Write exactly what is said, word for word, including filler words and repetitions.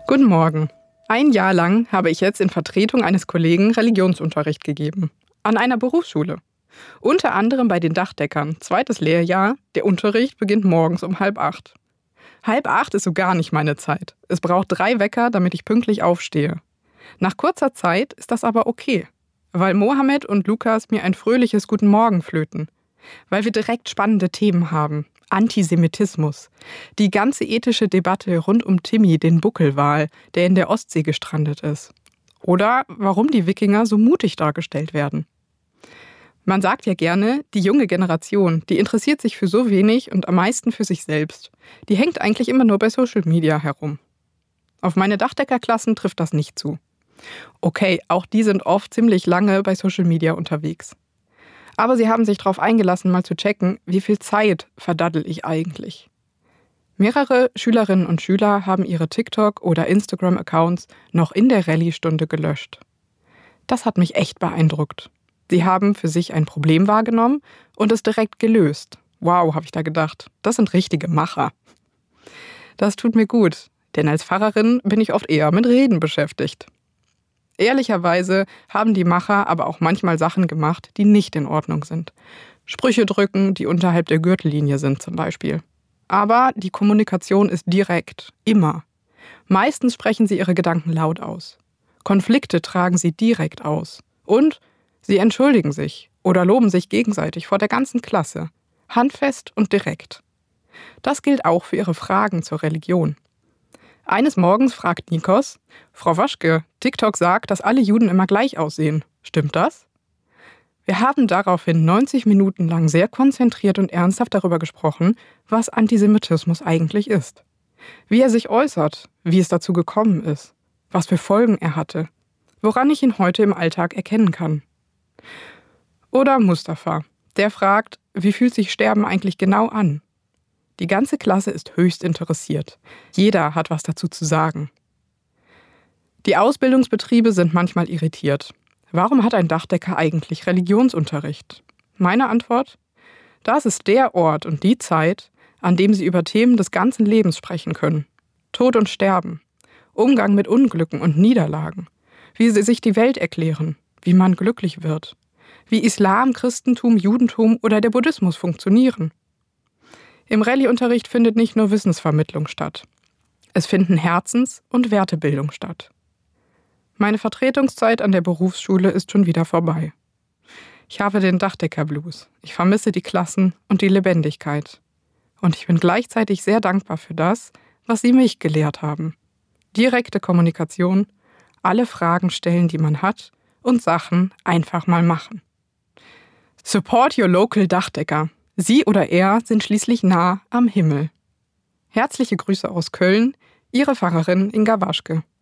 Guten Morgen. Ein Jahr lang habe ich jetzt in Vertretung eines Kollegen Religionsunterricht gegeben. An einer Berufsschule. Unter anderem bei den Dachdeckern. Zweites Lehrjahr. Der Unterricht beginnt morgens um halb acht. Halb acht ist so gar nicht meine Zeit. Es braucht drei Wecker, damit ich pünktlich aufstehe. Nach kurzer Zeit ist das aber okay. Weil Mohammed und Lukas mir ein fröhliches Guten Morgen flöten. Weil wir direkt spannende Themen haben. Antisemitismus. Die ganze ethische Debatte rund um Timmy, den Buckelwal, der in der Ostsee gestrandet ist. Oder warum die Wikinger so mutig dargestellt werden. Man sagt ja gerne, die junge Generation, die interessiert sich für so wenig und am meisten für sich selbst. Die hängt eigentlich immer nur bei Social Media herum. Auf meine Dachdeckerklassen trifft das nicht zu. Okay, auch die sind oft ziemlich lange bei Social Media unterwegs. Aber sie haben sich darauf eingelassen, mal zu checken, wie viel Zeit verdaddel ich eigentlich. Mehrere Schülerinnen und Schüler haben ihre TikTok- oder Instagram-Accounts noch in der Rallye-Stunde gelöscht. Das hat mich echt beeindruckt. Sie haben für sich ein Problem wahrgenommen und es direkt gelöst. Wow, habe ich da gedacht, das sind richtige Macher. Das tut mir gut, denn als Pfarrerin bin ich oft eher mit Reden beschäftigt. Ehrlicherweise haben die Macher aber auch manchmal Sachen gemacht, die nicht in Ordnung sind. Sprüche drücken, die unterhalb der Gürtellinie sind zum Beispiel. Aber die Kommunikation ist direkt, immer. Meistens sprechen sie ihre Gedanken laut aus. Konflikte tragen sie direkt aus. Und sie entschuldigen sich oder loben sich gegenseitig vor der ganzen Klasse. Handfest und direkt. Das gilt auch für ihre Fragen zur Religion. Eines Morgens fragt Nikos: Frau Waschke, TikTok sagt, dass alle Juden immer gleich aussehen. Stimmt das? Wir haben daraufhin neunzig Minuten lang sehr konzentriert und ernsthaft darüber gesprochen, was Antisemitismus eigentlich ist. Wie er sich äußert, wie es dazu gekommen ist, was für Folgen er hatte, woran ich ihn heute im Alltag erkennen kann. Oder Mustafa, der fragt, wie fühlt sich Sterben eigentlich genau an? Die ganze Klasse ist höchst interessiert. Jeder hat was dazu zu sagen. Die Ausbildungsbetriebe sind manchmal irritiert. Warum hat ein Dachdecker eigentlich Religionsunterricht? Meine Antwort? Das ist der Ort und die Zeit, an dem sie über Themen des ganzen Lebens sprechen können. Tod und Sterben, Umgang mit Unglücken und Niederlagen, wie sie sich die Welt erklären, wie man glücklich wird, wie Islam, Christentum, Judentum oder der Buddhismus funktionieren. Im Rallye-Unterricht findet nicht nur Wissensvermittlung statt. Es finden Herzens- und Wertebildung statt. Meine Vertretungszeit an der Berufsschule ist schon wieder vorbei. Ich habe den Dachdecker-Blues. Ich vermisse die Klassen und die Lebendigkeit. Und ich bin gleichzeitig sehr dankbar für das, was sie mich gelehrt haben. Direkte Kommunikation, alle Fragen stellen, die man hat, und Sachen einfach mal machen. Support your local Dachdecker. Sie oder er sind schließlich nah am Himmel. Herzliche Grüße aus Köln, Ihre Pfarrerin Inga Waschke.